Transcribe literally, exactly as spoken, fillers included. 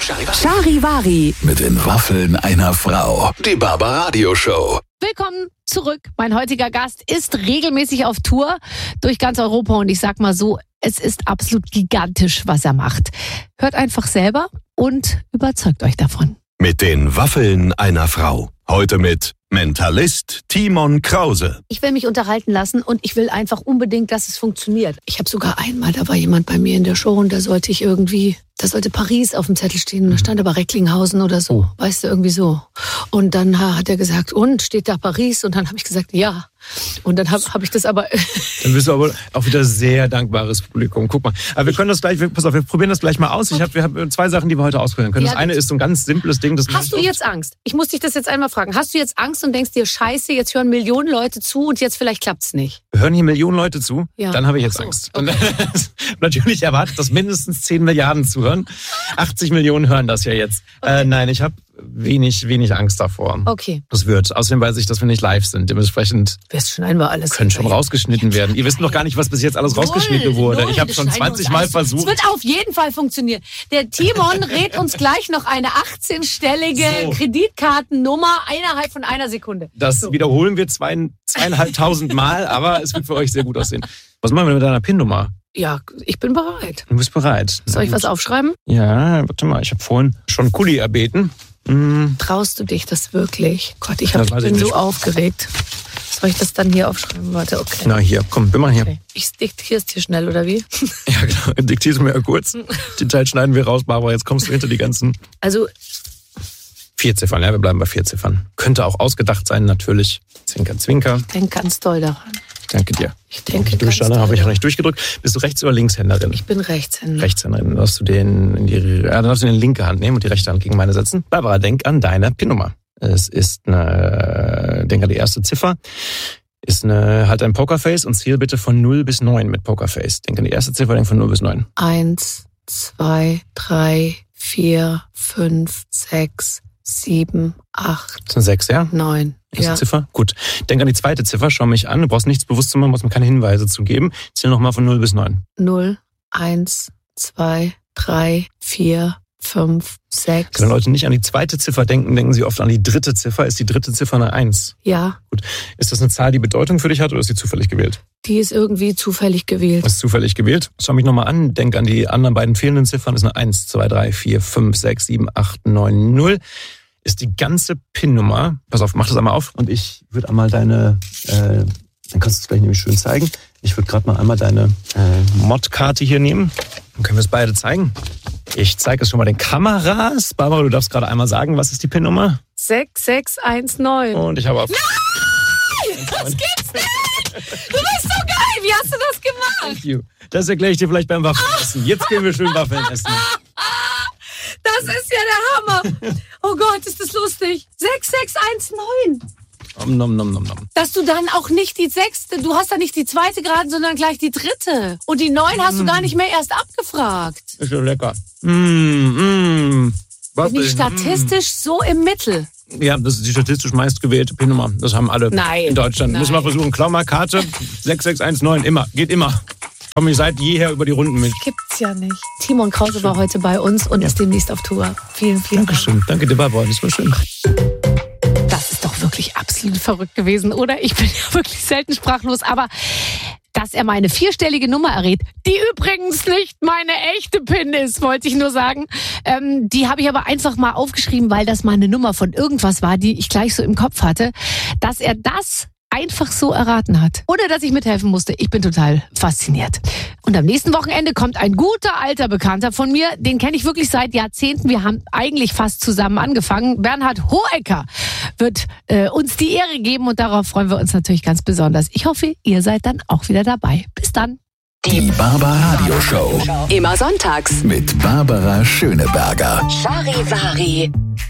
Charivari. Mit den Waffeln einer Frau. Die Barbaradio-Show. Willkommen zurück. Mein heutiger Gast ist regelmäßig auf Tour durch ganz Europa und ich sag mal so, es ist absolut gigantisch, was er macht. Hört einfach selber und überzeugt euch davon. Mit den Waffeln einer Frau. Heute mit Mentalist Timon Krause. Ich will mich unterhalten lassen und ich will einfach unbedingt, dass es funktioniert. Ich habe sogar einmal, da war jemand bei mir in der Show und da sollte ich irgendwie, da sollte Paris auf dem Zettel stehen und da stand aber Recklinghausen oder so, oh. Weißt du, irgendwie so. Und dann hat er gesagt, und, steht da Paris? Und dann habe ich gesagt, ja. Und dann habe hab ich das aber... Dann bist du aber auch wieder sehr dankbares Publikum. Guck mal, aber wir können das gleich, pass auf, wir probieren das gleich mal aus. Ich hab, wir haben zwei Sachen, die wir heute ausprobieren können. Ja, das eine ist so ein ganz simples Ding. Das hast du jetzt Angst? Ich muss dich das jetzt einmal fragen. Hast du jetzt Angst und denkst dir, scheiße, jetzt hören Millionen Leute zu und jetzt vielleicht klappt's nicht? Hören hier Millionen Leute zu? Ja. Dann habe ich jetzt so. Angst. Okay. Und natürlich erwartet, dass mindestens zehn Milliarden zuhören. achtzig Millionen hören das ja jetzt. Okay. Äh, nein, ich habe wenig, wenig Angst davor. Okay. Das wird. Außerdem weiß ich, dass wir nicht live sind. Dementsprechend wirst schon einmal alles können schon rausgeschnitten werden. Ihr wisst noch gar nicht, was bis jetzt alles null, rausgeschnitten wurde. Null, ich habe schon zwanzig Mal versucht. Es wird auf jeden Fall funktionieren. Der Timon rät uns gleich noch eine achtzehnstellige so. Kreditkartennummer innerhalb von einer Sekunde. Das so. Wiederholen wir zwei, zweieinhalbtausend Mal, aber es wird für euch sehr gut aussehen. Was machen wir mit deiner PIN-Nummer? Ja, ich bin bereit. Du bist bereit. Soll ich was aufschreiben? Ja, warte mal. Ich habe vorhin schon Kuli erbeten. Mm. Traust du dich das wirklich? Gott, ich, hab, ich bin ich so aufgeregt. Soll ich das dann hier aufschreiben? Warte, okay. Na hier, komm, wir machen hier. Okay. Ich diktiere es dir schnell, oder wie? Ja, genau. Diktier es mir ja kurz. Den Teil schneiden wir raus, Barbara. Jetzt kommst du hinter die ganzen... Also... Vier Ziffern, ja, wir bleiben bei vier Ziffern. Könnte auch ausgedacht sein, natürlich. Zwinker, zwinker. Ich denke ganz doll daran. Danke dir. Ich denke ganz doll daran. Habe ich auch nicht durchgedrückt. Bist du Rechts- oder Linkshänderin? Ich bin Rechtshänderin. Rechtshänderin. Dann darfst du den in die, ja, dann darfst du den in die linke Hand nehmen und die rechte Hand gegen meine setzen. Barbara, denk an deine PIN-Nummer. Es ist eine, denk an die erste Ziffer. Ist eine, halt ein Pokerface und zähl bitte von null bis neun mit Pokerface. Denk an die erste Ziffer, denk von null bis neun. Eins, zwei, drei, vier, fünf, sechs, sieben, acht. Das sind sechs, ja? Neun. Das ist ja. die Ziffer? Gut. Denk an die zweite Ziffer, schau mich an. Du brauchst nichts bewusst zu machen, brauchst mir keine Hinweise zu geben. Zähl nochmal von null bis neun. null, eins, zwei, drei, vier, fünf, sechs. Wenn Leute nicht an die zweite Ziffer denken, denken sie oft an die dritte Ziffer. Ist die dritte Ziffer eine eins? Ja. Gut. Ist das eine Zahl, die Bedeutung für dich hat oder ist sie zufällig gewählt? Die ist irgendwie zufällig gewählt. Ist zufällig gewählt. Schau mich nochmal an. Denk an die anderen beiden fehlenden Ziffern. Das ist eine eins, zwei, drei, vier, fünf, sechs, sieben, acht, neun, null. Ist die ganze PIN-Nummer. Pass auf, mach das einmal auf. Und ich würde einmal deine, äh, dann kannst du es gleich nämlich schön zeigen. Ich würde gerade mal einmal deine äh, Mod-Karte hier nehmen. Dann können wir es beide zeigen. Ich zeige es schon mal den Kameras. Barbara, du darfst gerade einmal sagen, was ist die PIN-Nummer? sechs sechs eins neun. Und ich habe auf... Nein! Das gibt's nicht! Du bist so geil! Wie hast du das gemacht? Thank you. Das erkläre ich dir vielleicht beim Waffelessen. Jetzt gehen wir schön Waffeln essen. Das ist ja der Hammer. Oh Gott, ist das lustig. sechs sechs eins neun. Nom, nom, nom, nom, nom. Dass du dann auch nicht die sechste, du hast dann nicht die zweite geraten, sondern gleich die dritte. Und die neun hast du gar nicht mehr erst abgefragt. Ist ja lecker. Mm, mm. Bin ich statistisch mm. so im Mittel? Ja, das ist die statistisch meistgewählte PIN-Nummer. Das haben alle Nein. in Deutschland. Nein. Müssen wir versuchen. Klau mal Karte. sechs sechs eins neun. Immer. Geht immer. Komme ich seit jeher über die Runden mit. Gibt's ja nicht. Timon Krause war heute bei uns und ja. ist demnächst auf Tour. Vielen, vielen Dankeschön. Dank. Danke dir, Barbara. Das war schön. Das ist doch wirklich absolut verrückt gewesen, oder? Ich bin ja wirklich selten sprachlos, aber dass er meine vierstellige Nummer errät, die übrigens nicht meine echte PIN ist, wollte ich nur sagen. Ähm, die habe ich aber einfach mal aufgeschrieben, weil das mal eine Nummer von irgendwas war, die ich gleich so im Kopf hatte. Dass er das einfach so erraten hat, ohne dass ich mithelfen musste. Ich bin total fasziniert. Und am nächsten Wochenende kommt ein guter alter Bekannter von mir, den kenne ich wirklich seit Jahrzehnten. Wir haben eigentlich fast zusammen angefangen. Bernhard Hohecker wird äh, uns die Ehre geben und darauf freuen wir uns natürlich ganz besonders. Ich hoffe, ihr seid dann auch wieder dabei. Bis dann. Die Barbaradio Show. Immer sonntags Mit Barbara Schöneberger. Charivari.